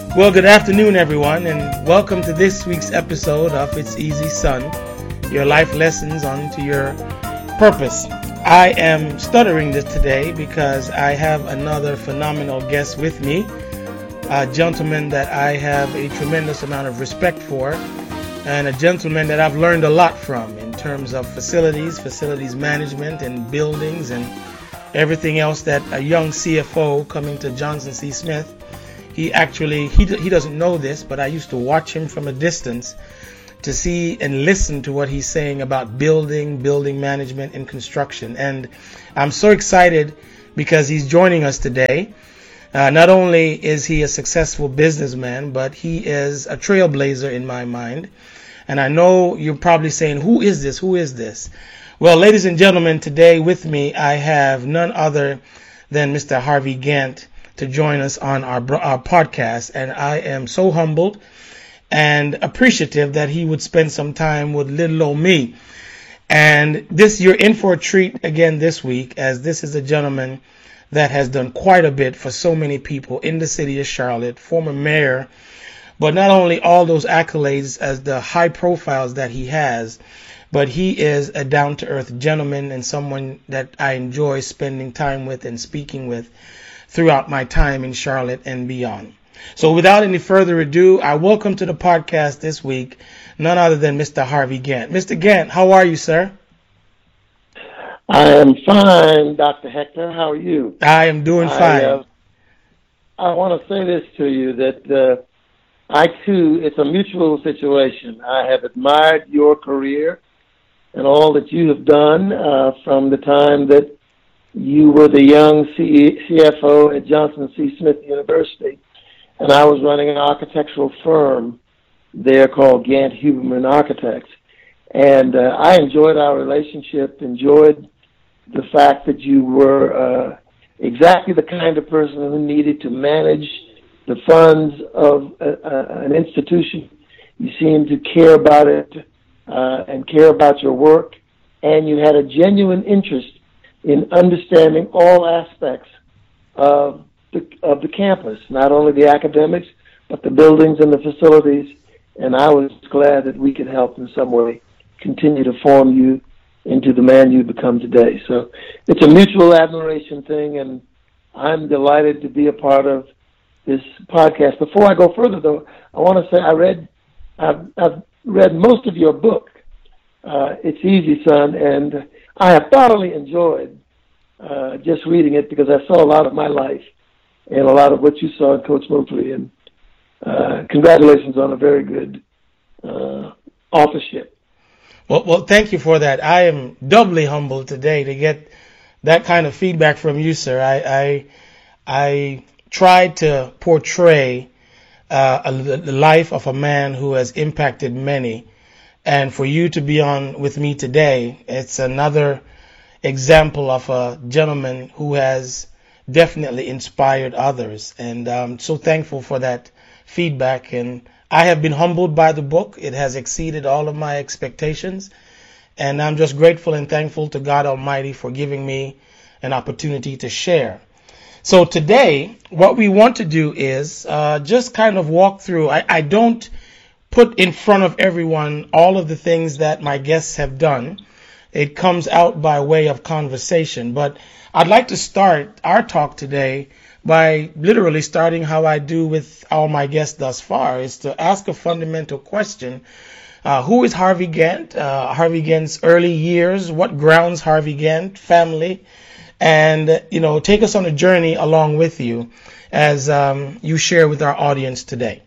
Well, good afternoon, everyone, and welcome to this week's episode of It's Easy Son, your life lessons on to your purpose. I am stuttering this today because I have another phenomenal guest with me, a gentleman that I have a tremendous amount of respect for, and a gentleman that I've learned a lot from in terms of facilities management and buildings and everything else that a young CFO coming to Johnson C. Smith. He doesn't know this, but I used to watch him from a distance to see and listen to what he's saying about building management and construction. And I'm so excited because he's joining us today. Not only is he a successful businessman, but he is a trailblazer in my mind. And I know you're probably saying, who is this? Who is this? Well, ladies and gentlemen, today with me, I have none other than Mr. Harvey Gantt to join us on our podcast, and I am so humbled and appreciative that he would spend some time with little old me. And you're in for a treat again this week, as this is a gentleman that has done quite a bit for so many people in the city of Charlotte, former mayor, but not only all those accolades as the high profiles that he has, but he is a down-to-earth gentleman and someone that I enjoy spending time with and speaking with throughout my time in Charlotte and beyond. So without any further ado, I welcome to the podcast this week none other than Mr. Harvey Gantt. Mr. Gantt, how are you, sir? I am fine, Dr. Hector. How are you? I am doing fine. I want to say this to you, that I, too, it's a mutual situation. I have admired your career and all that you have done from the time that you were the young CFO at Johnson C. Smith University, and I was running an architectural firm there called Gantt Huberman Architects. And I enjoyed our relationship, enjoyed the fact that you were exactly the kind of person who needed to manage the funds of an institution. You seemed to care about it and care about your work, and you had a genuine interest in understanding all aspects of the campus, not only the academics, but the buildings and the facilities. And I was glad that we could help in some way continue to form you into the man you become today. So it's a mutual admiration thing, and I'm delighted to be a part of this podcast. Before I go further, though, I want to say I've read most of your book, It's Easy, Son, and I have thoroughly enjoyed just reading it because I saw a lot of my life and a lot of what you saw in Coach Mosley. And congratulations on a very good authorship. Well, thank you for that. I am doubly humbled today to get that kind of feedback from you, sir. I tried to portray the life of a man who has impacted many. And for you to be on with me today, it's another example of a gentleman who has definitely inspired others. And I'm so thankful for that feedback. And I have been humbled by the book. It has exceeded all of my expectations. And I'm just grateful and thankful to God Almighty for giving me an opportunity to share. So today, what we want to do is just kind of walk through. I don't put in front of everyone all of the things that my guests have done. It comes out by way of conversation. But I'd like to start our talk today by literally starting how I do with all my guests thus far, is to ask a fundamental question. Who is Harvey Gantt? Harvey Gantt's early years, what grounds Harvey Gantt, family, and, take us on a journey along with you as you share with our audience today.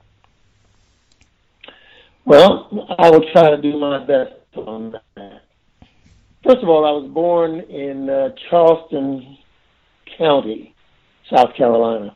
Well, I will try to do my best on that. First of all, I was born in Charleston County, South Carolina,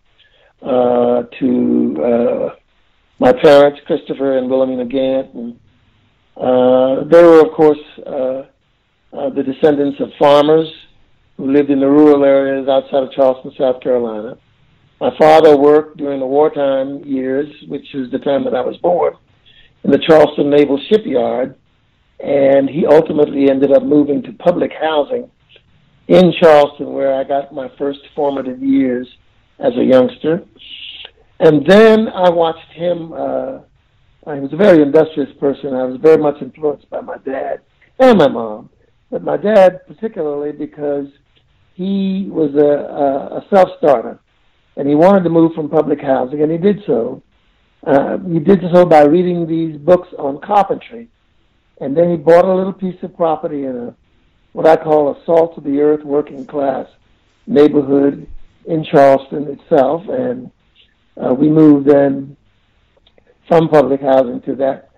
to my parents, Christopher and Wilhelmina Gantt. And they were, of course, the descendants of farmers who lived in the rural areas outside of Charleston, South Carolina. My father worked during the wartime years, which was the time that I was born, in the Charleston Naval Shipyard, and he ultimately ended up moving to public housing in Charleston, where I got my first formative years as a youngster. And then I watched him. He was a very industrious person. I was very much influenced by my dad and my mom, but my dad particularly because he was a self-starter, and he wanted to move from public housing, and he did so. He did so by reading these books on carpentry, and then he bought a little piece of property in what I call a salt-of-the-earth working class neighborhood in Charleston itself, and we moved then from public housing to that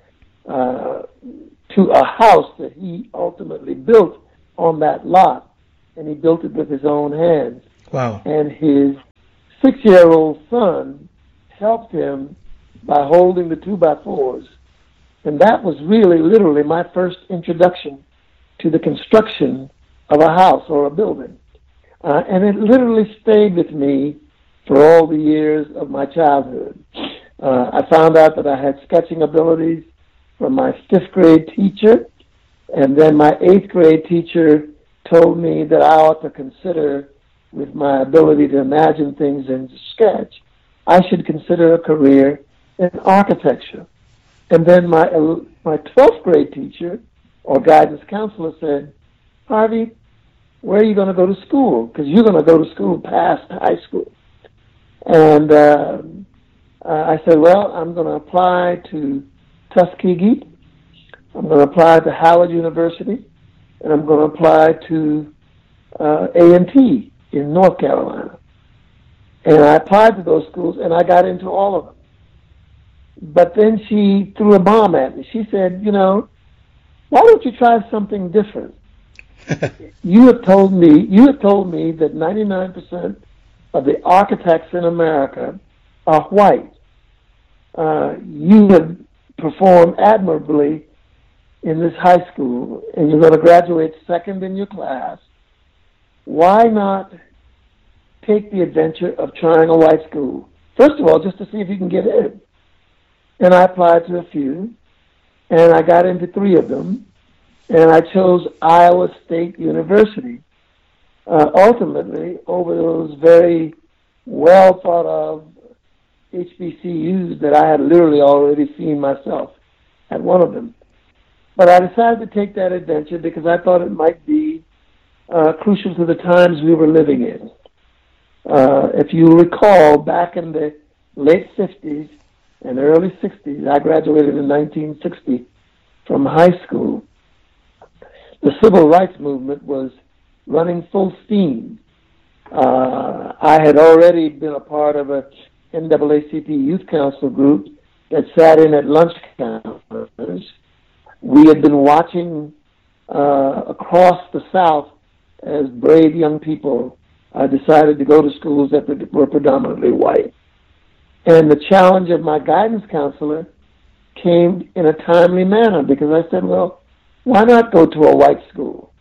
to a house that he ultimately built on that lot, and he built it with his own hands. Wow! And his 6-year-old son helped him by holding the 2x4s, and that was really, literally, my first introduction to the construction of a house or a building. And it literally stayed with me for all the years of my childhood. I found out that I had sketching abilities from my 5th grade teacher, and then my 8th grade teacher told me that I ought to consider, with my ability to imagine things and to sketch, I should consider a career in architecture. And then my 12th grade teacher, or guidance counselor, said, Harvey, where are you going to go to school? Because you're going to go to school past high school. And I said, well, I'm going to apply to Tuskegee. I'm going to apply to Howard University. And I'm going to apply to A&T in North Carolina. And I applied to those schools, and I got into all of them. But then she threw a bomb at me. She said, why don't you try something different? You have told me that 99% of the architects in America are white. You have performed admirably in this high school, and you're going to graduate second in your class. Why not take the adventure of trying a white school? First of all, just to see if you can get in. And I applied to a few, and I got into 3 of them, and I chose Iowa State University, ultimately, over those very well thought of HBCUs that I had literally already seen myself at one of them. But I decided to take that adventure because I thought it might be crucial to the times we were living in. If you recall, back in the late 50s and early 60s, I graduated in 1960 from high school. The civil rights movement was running full steam. I had already been a part of a NAACP Youth Council group that sat in at lunch counters. We had been watching across the South as brave young people decided to go to schools that were predominantly white. And the challenge of my guidance counselor came in a timely manner because I said, well, why not go to a white school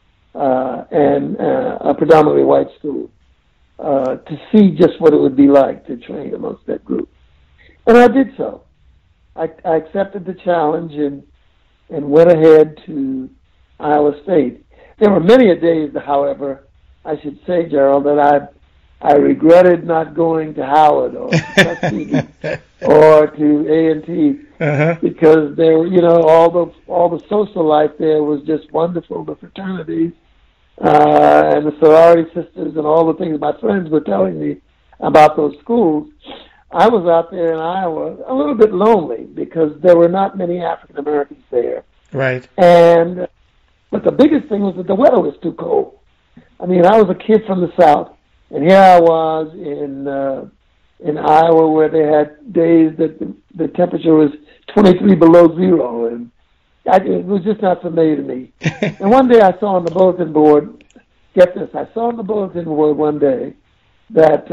and a predominantly white school to see just what it would be like to train amongst that group? And I did so. I accepted the challenge and went ahead to Iowa State. There were many a days, however, I should say, Gerald, that I regretted not going to Howard or Tuskegee or to A&T because there, all the social life there was just wonderful. The fraternities and the sorority sisters and all the things my friends were telling me about those schools. I was out there in Iowa a little bit lonely because there were not many African Americans there. Right. But the biggest thing was that the weather was too cold. I mean, I was a kid from the South, and here I was in Iowa where they had days that the temperature was 23 below zero, and it was just not familiar to me. And one day I saw on the bulletin board, get this, I saw on the bulletin board one day that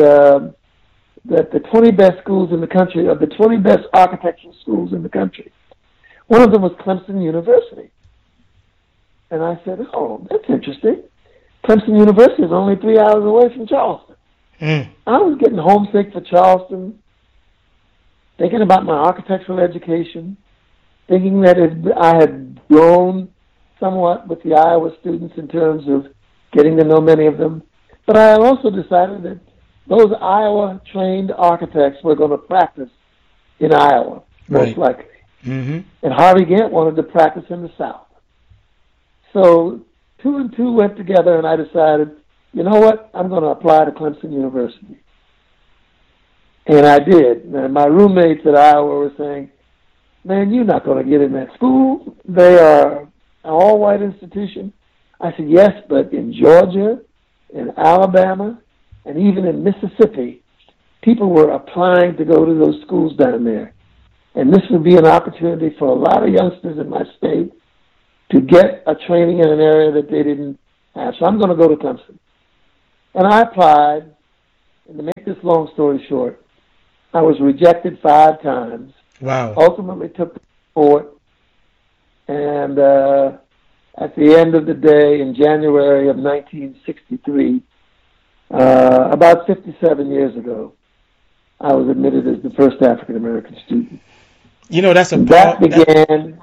the 20 best schools in the country, of the 20 best architectural schools in the country, one of them was Clemson University. And I said, oh, that's interesting. Clemson University is only 3 hours away from Charleston. I was getting homesick for Charleston, thinking about my architectural education, thinking that I had grown somewhat with the Iowa students in terms of getting to know many of them. But I also decided that those Iowa-trained architects were going to practice in Iowa, most likely. Mm-hmm. And Harvey Gantt wanted to practice in the South. So 2 and 2 went together, and I decided, you know what, I'm going to apply to Clemson University. And I did. And my roommates at Iowa were saying, man, you're not going to get in that school. They are an all-white institution. I said, yes, but in Georgia, in Alabama, and even in Mississippi, people were applying to go to those schools down there. And this would be an opportunity for a lot of youngsters in my state to get a training in an area that they didn't have. So I'm going to go to Clemson. And I applied, and to make this long story short, I was rejected 5 times. Wow. Ultimately took the court, and at the end of the day, in January of 1963, about 57 years ago, I was admitted as the first African-American student. You know, that's a... That began...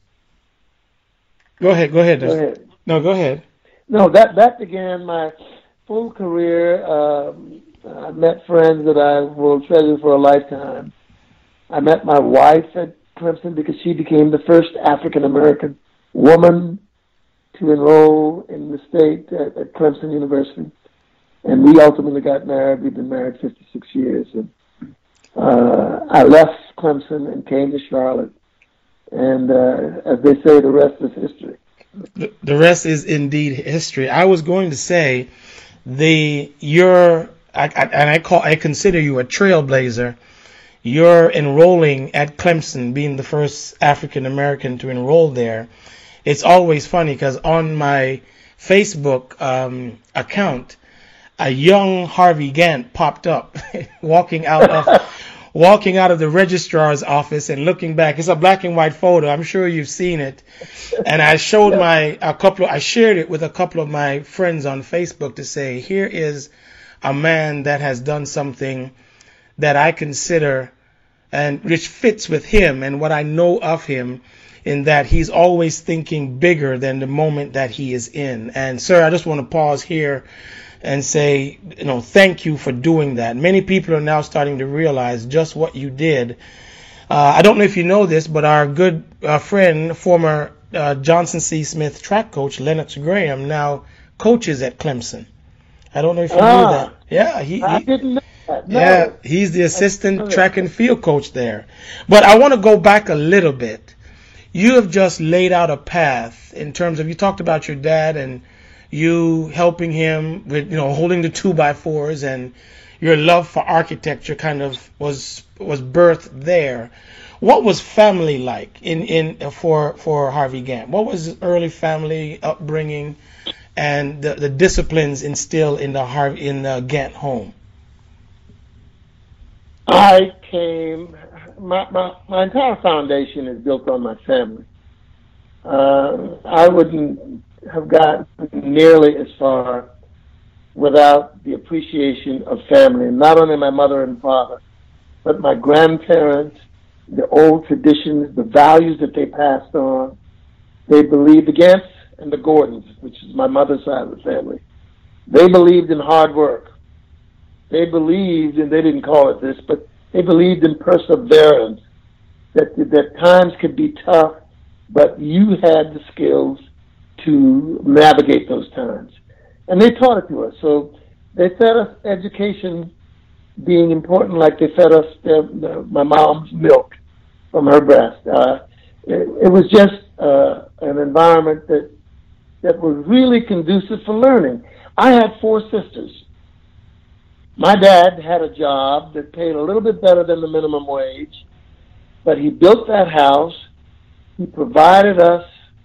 Go ahead. Go ahead. No, go ahead. No, that began my full career. I met friends that I will treasure for a lifetime. I met my wife at Clemson because she became the first African-American woman to enroll in the state at Clemson University. And we ultimately got married. We've been married 56 years. And I left Clemson and came to Charlotte. And as they say, the rest is history. The rest is indeed history. I was going to say, I consider you a trailblazer. You're enrolling at Clemson, being the first African American to enroll there. It's always funny because on my Facebook account, a young Harvey Gantt popped up, walking out of the registrar's office and looking back. It's a black and white photo. I'm sure you've seen it. And I showed I shared it with a couple of my friends on Facebook to say, here is a man that has done something that I consider and which fits with him and what I know of him, in that he's always thinking bigger than the moment that he is in. And sir, I just want to pause here and say, thank you for doing that. Many people are now starting to realize just what you did. I don't know if you know this, but our good friend, former Johnson C. Smith track coach, Lennox Graham, now coaches at Clemson. I don't know if you knew that. Yeah, I didn't know that. No. Yeah, he's the assistant track and field coach there. But I want to go back a little bit. You have just laid out a path in terms of, you talked about your dad and you helping him with, holding the 2x4s, and your love for architecture kind of was birthed there. What was family like for Harvey Gantt? What was his early family upbringing and the disciplines instilled in the Gantt home? My entire foundation is built on my family. I wouldn't have gotten nearly as far without the appreciation of family, and not only my mother and father, but my grandparents, the old traditions, the values that they passed on. They believed, the Gants and the Gordons, which is my mother's side of the family, they believed in hard work. They believed, and they didn't call it this, but they believed in perseverance, that times could be tough, but you had the skills to navigate those times. And they taught it to us. So they fed us education being important, like they fed us my mom's milk from her breast. It was just an environment that was really conducive for learning. I had 4 sisters. My dad had a job that paid a little bit better than the minimum wage, but he built that house. He provided us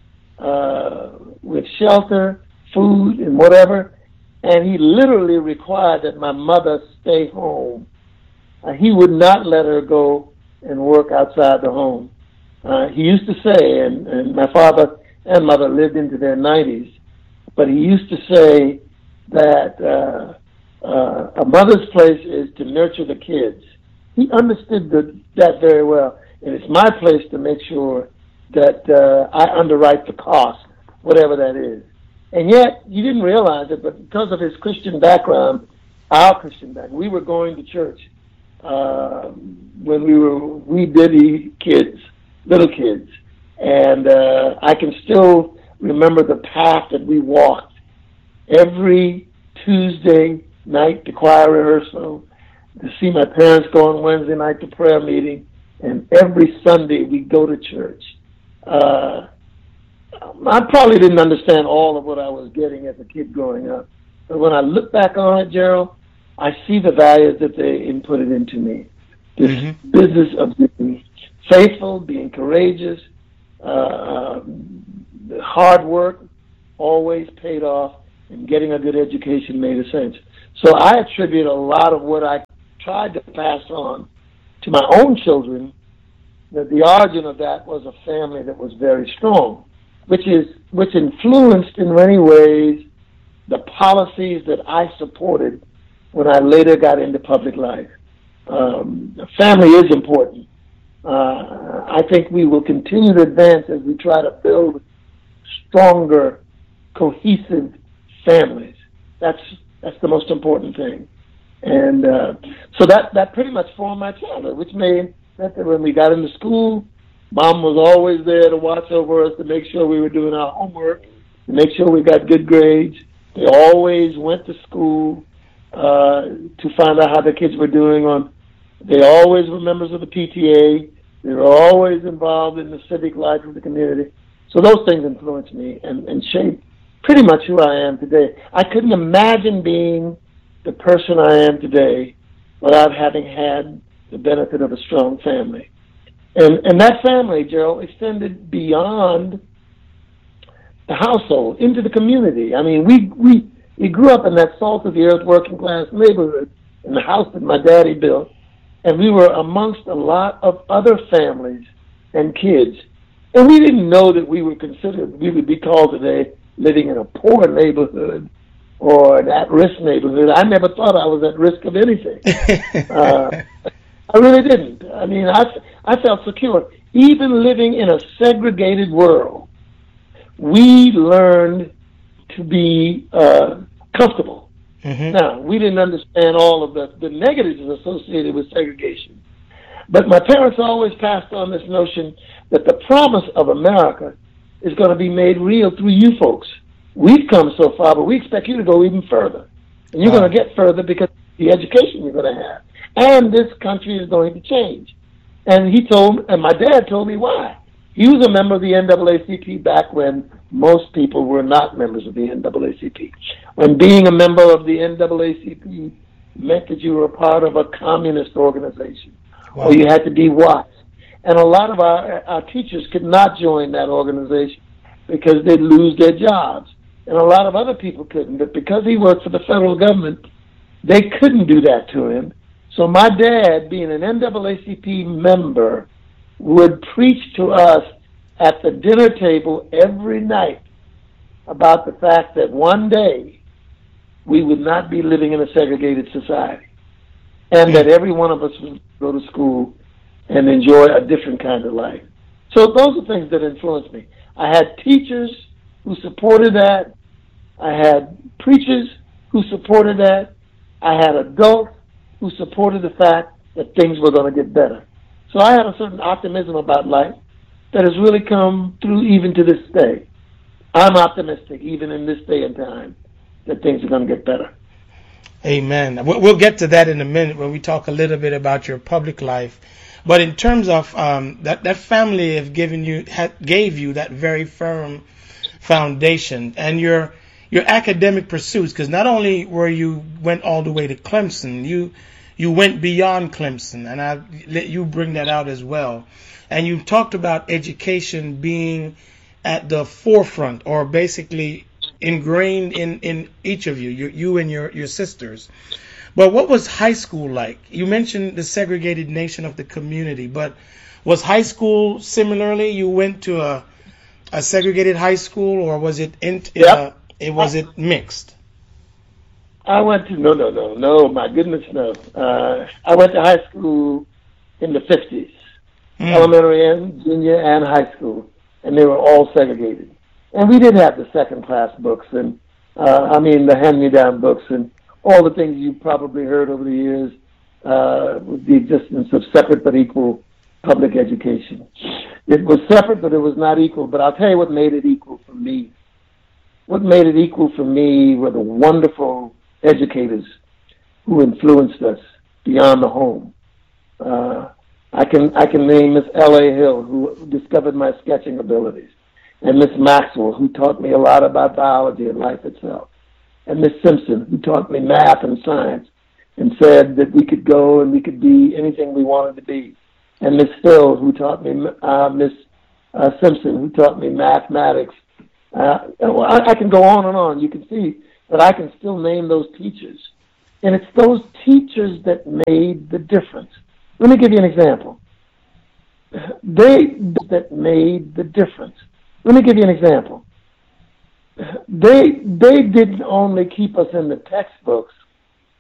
with shelter, food, and whatever, and he literally required that my mother stay home. He would not let her go and work outside the home. He used to say, and my father and mother lived into their 90s, but he used to say that a mother's place is to nurture the kids. He understood that very well, and it's my place to make sure that I underwrite the cost, whatever that is. And yet, you didn't realize it, but because of his Christian background, our Christian background. We were going to church when we were wee bitty kids, little kids. And I can still remember the path that we walked every Tuesday night to choir rehearsal, to see my parents go on Wednesday night to prayer meeting, and every Sunday we'd go to church. I probably didn't understand all of what I was getting as a kid growing up. But when I look back on it, Gerald, I see the values that they inputted into me. This business of being faithful, being courageous, hard work always paid off, and getting a good education made a sense. So I attribute a lot of what I tried to pass on to my own children, that the origin of that was a family that was very strong, which influenced in many ways the policies that I supported when I later got into public life. Family is important. I think we will continue to advance as we try to build stronger, cohesive families. That's the most important thing. And so that pretty much formed my childhood, which meant that when we got into school, Mom was always there to watch over us, to make sure we were doing our homework, to make sure we got good grades. They always went to school to find out how the kids were doing. They always were members of the PTA. They were always involved in the civic life of the community. So those things influenced me and shaped pretty much who I am today. I couldn't imagine being the person I am today without having had the benefit of a strong family. And that family, Gerald, extended beyond the household, into the community. I mean, we grew up in that salt-of-the-earth working-class neighborhood in the house that my daddy built, and we were amongst a lot of other families and kids. And we didn't know that we would be called today living in a poor neighborhood or an at-risk neighborhood. I never thought I was at risk of anything. I really didn't. I mean, I felt secure. Even living in a segregated world, we learned to be comfortable. Now, we didn't understand all of the negatives associated with segregation. But my parents always passed on this notion that the promise of America is going to be made real through you folks. We've come so far, but we expect you to go even further. And you're going to get further because of the education you're going to have. And this country is going to change. And my dad told me why. He was a member of the NAACP back when most people were not members of the NAACP. When being a member of the NAACP meant that you were a part of a communist organization. Wow. Or you had to be watched. And a lot of our teachers could not join that organization because they'd lose their jobs. And a lot of other people couldn't. But because he worked for the federal government, they couldn't do that to him. So my dad, being an NAACP member, would preach to us at the dinner table every night about the fact that one day we would not be living in a segregated society, and that every one of us would go to school and enjoy a different kind of life. So those are things that influenced me. I had teachers who supported that. I had preachers who supported that. I had adults who supported the fact that things were going to get better. So I had a certain optimism about life that has really come through even to this day. I'm optimistic, even in this day and time, that things are going to get better. Amen. We'll get to that in a minute when we talk a little bit about your public life. But in terms of that family gave you that very firm foundation, and your academic pursuits, because not only went all the way to Clemson, you went beyond Clemson, and I let you bring that out as well. And you talked about education being at the forefront, or basically ingrained in each of you and your sisters. But what was high school like? You mentioned the segregated nation of the community, but was high school similarly? You went to a segregated high school, or was it was it mixed? I went to no, my goodness, no. I went to high school in the 50s, elementary and junior and high school, and they were all segregated. And we did have the second-class books, and the hand-me-down books, and all the things you've probably heard over the years with the existence of separate but equal public education. It was separate, but it was not equal. But I'll tell you what made it equal for me. What made it equal for me were the wonderful educators who influenced us beyond the home. I can name Miss L.A. Hill, who discovered my sketching abilities, and Miss Maxwell, who taught me a lot about biology and life itself, and Miss Simpson, who taught me math and science and said that we could go and we could be anything we wanted to be, and Miss Phil, who taught me, Miss Simpson, who taught me mathematics. I can go on and on. You can see that I can still name those teachers. And it's those teachers that made the difference. Let me give you an example. They made the difference. Let me give you an example. They didn't only keep us in the textbooks,